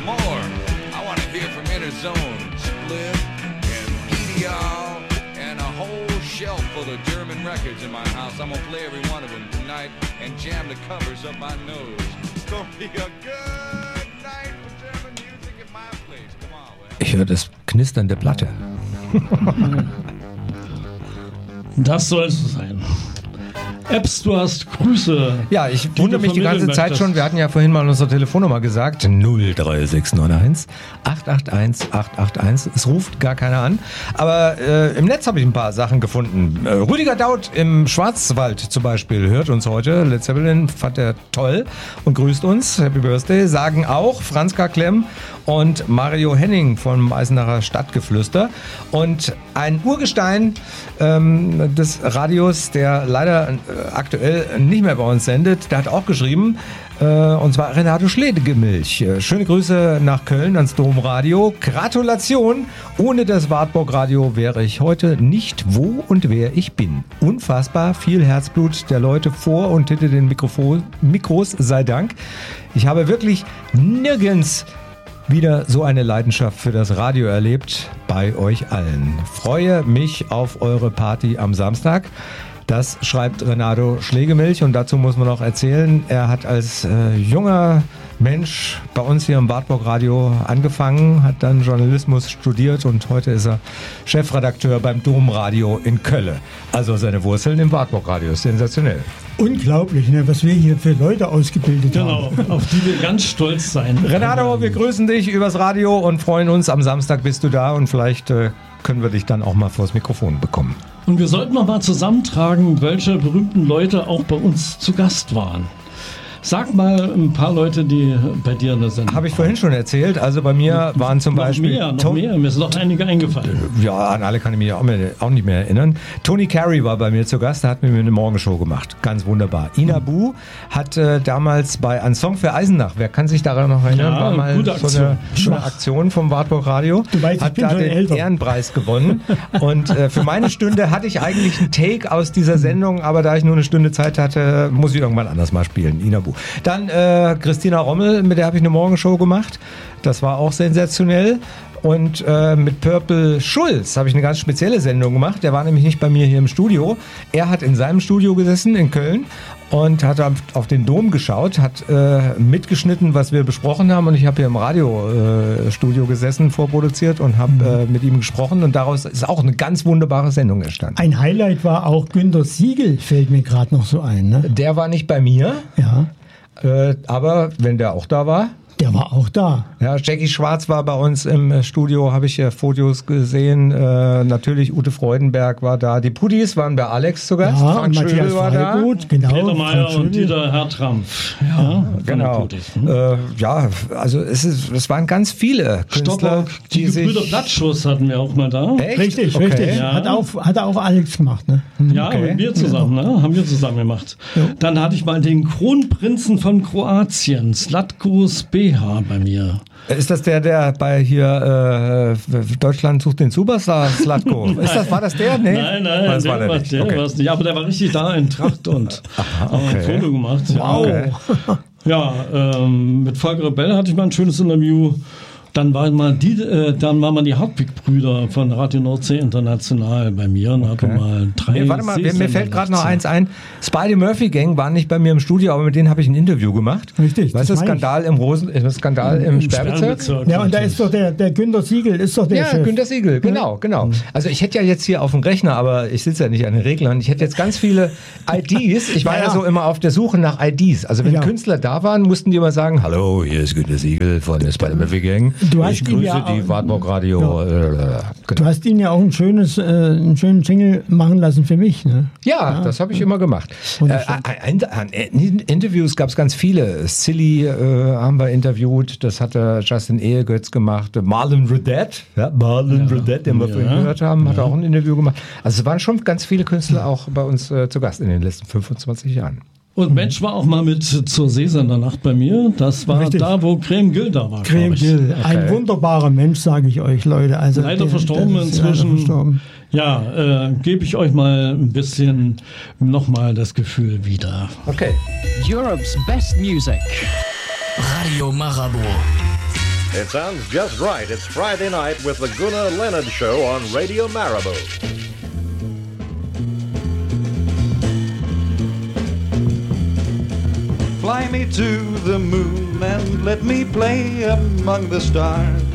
more. I want to hear from Inner Zone, Split, and Ideal, and a whole shelf full of German records in my house. I'm gonna play every one of them tonight and jam the covers up my nose. It's gonna be a good night for German music in my place. Come on, man. Ich höre das Knistern der Platte. Das soll es sein. Apps, du hast Grüße. Ja, ich wundere mich die ganze Zeit schon. Wir hatten ja vorhin mal unsere Telefonnummer gesagt. 03691 881 881. Es ruft gar keiner an. Aber im Netz habe ich ein paar Sachen gefunden. Rüdiger Daut im Schwarzwald zum Beispiel hört uns heute. Led Zeppelin fand er toll und grüßt uns. Happy Birthday. Sagen auch Franz K. Klemm und Mario Henning vom Eisenacher Stadtgeflüster. Und ein Urgestein des Radios, der leider aktuell nicht mehr bei uns sendet, der hat auch geschrieben, und zwar Renato Schlegelmilch. Schöne Grüße nach Köln ans Domradio. Gratulation! Ohne das Wartburg Radio wäre ich heute nicht wo und wer ich bin. Unfassbar viel Herzblut der Leute vor und hinter den Mikros sei Dank. Ich habe wirklich nirgends wieder so eine Leidenschaft für das Radio erlebt bei euch allen. Freue mich auf eure Party am Samstag. Das schreibt Renato Schlegelmilch und dazu muss man noch erzählen, er hat als junger Mensch bei uns hier im Wartburg Radio angefangen, hat dann Journalismus studiert und heute ist er Chefredakteur beim Domradio in Kölle. Also seine Wurzeln im Wartburg Radio, sensationell. Unglaublich, ne, was wir hier für Leute ausgebildet haben. Genau, auf die wir ganz stolz sein. Renato, wir grüßen dich übers Radio und freuen uns, am Samstag bist du da und vielleicht können wir dich dann auch mal vors Mikrofon bekommen. Und wir sollten noch mal zusammentragen, welche berühmten Leute auch bei uns zu Gast waren. Sag mal ein paar Leute, die bei dir in der Sendung Habe ich vorhin schon erzählt. Also bei mir waren zum Beispiel... Noch mehr. Mir sind noch einige eingefallen. Ja, an alle kann ich mich auch nicht mehr erinnern. Tony Carey war bei mir zu Gast. Der hat mit mir eine Morgenshow gemacht. Ganz wunderbar. Ina Bu hat damals bei Ein Song für Eisenach, wer kann sich daran noch erinnern, war mal so eine Aktion vom Wartburg Radio. Du weißt, hat da den Ehrenpreis gewonnen. Und für meine Stunde hatte ich eigentlich einen Take aus dieser Sendung, aber da ich nur eine Stunde Zeit hatte, muss ich irgendwann anders mal spielen. Ina Bu. Dann Christina Rommel, mit der habe ich eine Morgenshow gemacht. Das war auch sensationell. Und mit Purple Schulz habe ich eine ganz spezielle Sendung gemacht. Der war nämlich nicht bei mir hier im Studio. Er hat in seinem Studio gesessen in Köln und hat auf den Dom geschaut, hat mitgeschnitten, was wir besprochen haben. Und ich habe hier im Radiostudio gesessen, vorproduziert und habe mit ihm gesprochen. Und daraus ist auch eine ganz wunderbare Sendung entstanden. Ein Highlight war auch Günter Siegel, fällt mir gerade noch so ein. Ne? Der war nicht bei mir. Ja. Aber wenn der auch da war... Der war auch da. Ja, Jackie Schwarz war bei uns im Studio, habe ich Fotos gesehen. Natürlich Ute Freudenberg war da. Die Pudis waren bei Alex zu Gast. Ja, Frank Matthias Schöbel war da. Gut, genau. Peter Mayer und Dieter Hertrampf. Ja, genau. Ja, also es waren ganz viele Künstler. Stockrock, die Gebrüder Blattschuss hatten wir auch mal da. Echt? Richtig, okay. richtig. Ja. Hat auch Alex gemacht, ne? Ja, okay. mit mir zusammen, ne? Haben wir zusammen gemacht. Ja. Dann hatte ich mal den Kronprinzen von Kroatien, Zlatkos BH bei mir. Ist das der bei hier Deutschland sucht den Superstar, Zlatko? War das der? Nee? Nein, das war der nicht. Okay. War's nicht. Aber der war richtig da in Tracht und haben ein Foto gemacht. Wow. Okay. Ja, mit Volker Rebell hatte ich mal ein schönes Interview. Dann waren mal die Hartwig-Brüder von Radio Nordsee International bei mir und hatte mal 3 Warte mal, mir fällt gerade noch eins ein. Spidey Murphy Gang waren nicht bei mir im Studio, aber mit denen habe ich ein Interview gemacht. Richtig. Weißt du, Skandal im Sperrbezirk? Ja, und da ist doch der Günter Siegel, ist doch der Chef. Ja, Günter Siegel, genau. Also ich hätte ja jetzt hier auf dem Rechner, aber ich sitze ja nicht an den Reglern, ich hätte jetzt ganz viele IDs. Ich war ja so immer auf der Suche nach IDs. Also wenn Künstler da waren, mussten die immer sagen, hallo, hier ist Günter Siegel von der Spidey Murphy Gang. Ich grüße die Wartburg Radio. Genau. Du hast ihn ja auch einen schönen Jingle machen lassen für mich. Ne? Ja, das habe ich immer gemacht. Interviews gab es ganz viele. Silly haben wir interviewt, das hat Justin Ehegötz gemacht. Marlon Redette, den wir vorhin gehört haben, hat auch ein Interview gemacht. Also es waren schon ganz viele Künstler auch bei uns zu Gast in den letzten 25 Jahren. Und Mensch war auch mal mit zur Seesendernacht bei mir. Das war Richtig. Da, wo Creme Gill da war. Creme Gill, ein wunderbarer Mensch, sage ich euch, Leute. Also leider verstorben inzwischen. Leider verstorben. Ja, gebe ich euch mal ein bisschen nochmal das Gefühl wieder. Okay. Europe's best music. Radio Marabout. It sounds just right. It's Friday night with the Gunnar Leonard Show on Radio Marabou. Fly me to the moon and let me play among the stars.